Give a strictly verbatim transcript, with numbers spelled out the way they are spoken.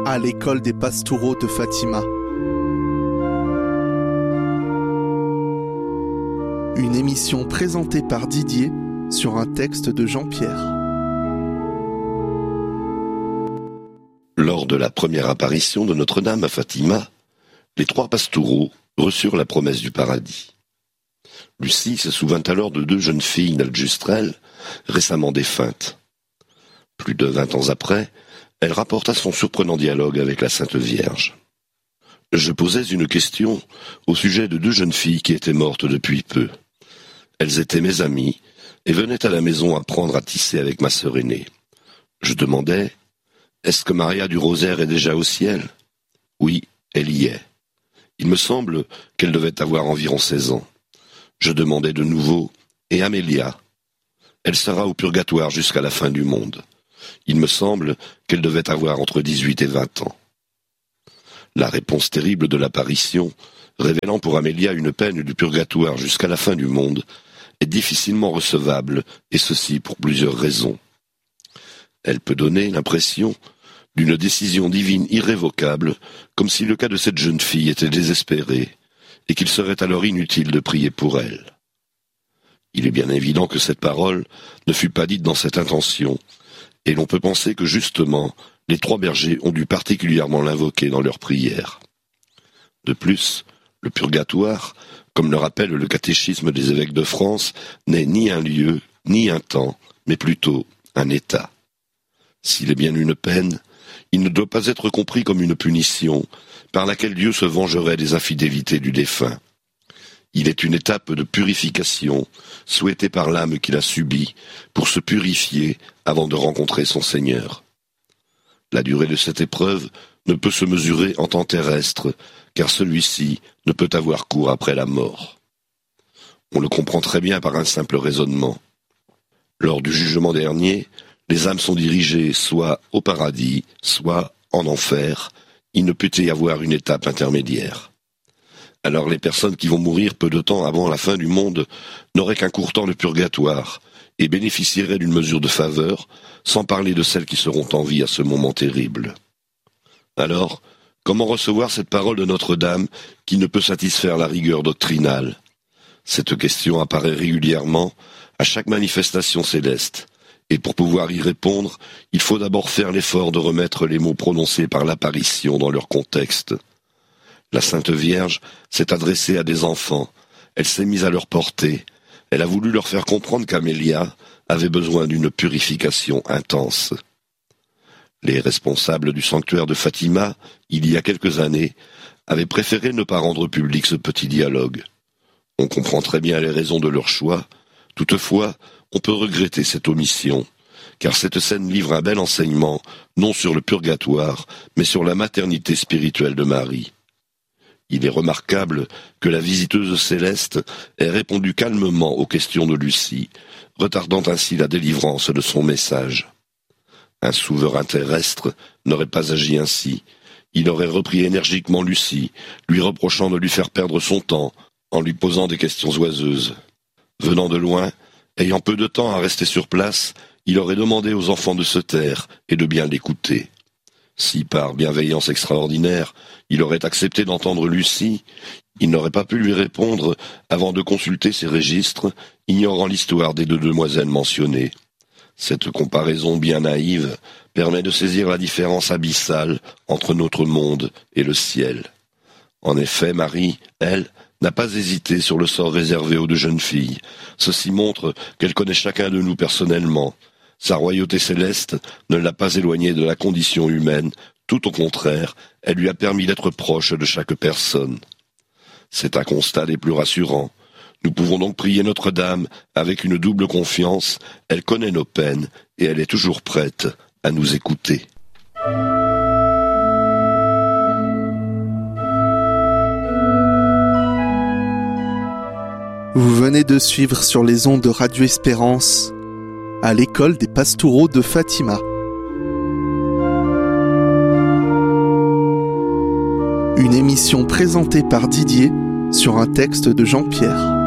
à l'école des Pastoureaux de Fatima. Une émission présentée par Didier sur un texte de Jean-Pierre. Lors de la première apparition de Notre-Dame à Fatima, les trois Pastoureaux reçurent la promesse du paradis. Lucie se souvint alors de deux jeunes filles d'Aljustrel, récemment défuntes. Plus de vingt ans après, elle rapporta son surprenant dialogue avec la Sainte Vierge. Je posais une question au sujet de deux jeunes filles qui étaient mortes depuis peu. Elles étaient mes amies et venaient à la maison apprendre à tisser avec ma sœur aînée. Je demandais, est-ce que Maria du Rosaire est déjà au ciel ? Oui, elle y est. Il me semble qu'elle devait avoir environ seize ans. Je demandais de nouveau, et Amélia ? Elle sera au purgatoire jusqu'à la fin du monde. Il me semble qu'elle devait avoir entre dix-huit et vingt ans. La réponse terrible de l'apparition, révélant pour Amélia une peine du purgatoire jusqu'à la fin du monde, est difficilement recevable, et ceci pour plusieurs raisons. Elle peut donner l'impression d'une décision divine irrévocable, comme si le cas de cette jeune fille était désespéré, et qu'il serait alors inutile de prier pour elle. Il est bien évident que cette parole ne fut pas dite dans cette intention, et l'on peut penser que justement, les trois bergers ont dû particulièrement l'invoquer dans leurs prières. De plus, le purgatoire, comme le rappelle le catéchisme des évêques de France, n'est ni un lieu, ni un temps, mais plutôt un état. S'il est bien une peine, il ne doit pas être compris comme une punition, par laquelle Dieu se vengerait des infidélités du défunt. Il est une étape de purification, souhaitée par l'âme qu'il a subie, pour se purifier avant de rencontrer son Seigneur. La durée de cette épreuve ne peut se mesurer en temps terrestre, car celui-ci ne peut avoir cours après la mort. On le comprend très bien par un simple raisonnement. Lors du jugement dernier, les âmes sont dirigées soit au paradis, soit en enfer. Il ne peut y avoir une étape intermédiaire. Alors les personnes qui vont mourir peu de temps avant la fin du monde n'auraient qu'un court temps de purgatoire et bénéficieraient d'une mesure de faveur, sans parler de celles qui seront en vie à ce moment terrible. Alors, comment recevoir cette parole de Notre-Dame qui ne peut satisfaire la rigueur doctrinale ? Cette question apparaît régulièrement à chaque manifestation céleste. Et pour pouvoir y répondre, il faut d'abord faire l'effort de remettre les mots prononcés par l'apparition dans leur contexte. La Sainte Vierge s'est adressée à des enfants, elle s'est mise à leur portée, elle a voulu leur faire comprendre qu'Amélia avait besoin d'une purification intense. Les responsables du sanctuaire de Fatima, il y a quelques années, avaient préféré ne pas rendre public ce petit dialogue. On comprend très bien les raisons de leur choix, toutefois, on peut regretter cette omission, car cette scène livre un bel enseignement, non sur le purgatoire, mais sur la maternité spirituelle de Marie. Il est remarquable que la visiteuse céleste ait répondu calmement aux questions de Lucie, retardant ainsi la délivrance de son message. Un souverain terrestre n'aurait pas agi ainsi. Il aurait repris énergiquement Lucie, lui reprochant de lui faire perdre son temps en lui posant des questions oiseuses. Venant de loin, ayant peu de temps à rester sur place, il aurait demandé aux enfants de se taire et de bien l'écouter. Si, par bienveillance extraordinaire, il aurait accepté d'entendre Lucie, il n'aurait pas pu lui répondre avant de consulter ses registres, ignorant l'histoire des deux demoiselles mentionnées. Cette comparaison bien naïve permet de saisir la différence abyssale entre notre monde et le ciel. En effet, Marie, elle, n'a pas hésité sur le sort réservé aux deux jeunes filles. Ceci montre qu'elle connaît chacun de nous personnellement. Sa royauté céleste ne l'a pas éloignée de la condition humaine, tout au contraire, elle lui a permis d'être proche de chaque personne. C'est un constat des plus rassurants. Nous pouvons donc prier Notre-Dame avec une double confiance, elle connaît nos peines et elle est toujours prête à nous écouter. Vous venez de suivre sur les ondes de Radio Espérance à l'école des Pastoureaux de Fatima. Une émission présentée par Didier sur un texte de Jean-Pierre.